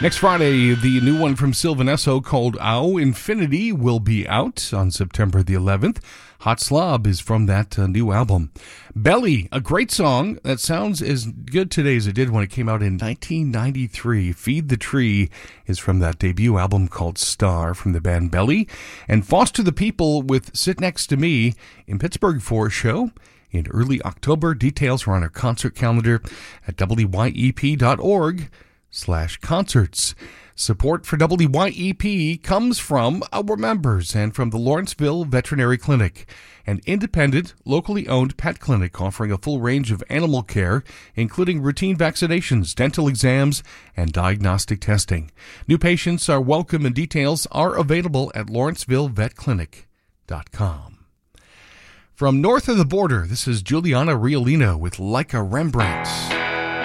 Next Friday, the new one from Sylvan Esso called Ow Infinity will be out on September the 11th. Hot Slob is from that new album. Belly, a great song that sounds as good today as it did when it came out in 1993. Feed the Tree is from that debut album called Star from the band Belly. And Foster the People with Sit Next to Me in Pittsburgh for a show in early October. Details are on our concert calendar at wyep.org/concerts. Support for WYEP comes from our members and from the Lawrenceville Veterinary Clinic, an independent, locally owned pet clinic offering a full range of animal care, including routine vaccinations, dental exams, and diagnostic testing. New patients are welcome and details are available at lawrencevillevetclinic.com. From north of the border, this is Juliana Riolino with Like a Rembrandt.